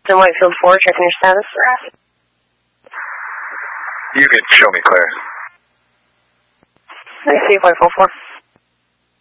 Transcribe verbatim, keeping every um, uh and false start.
Houston Whitefield four, checking your status. You can show me clear. I see Whitefield four.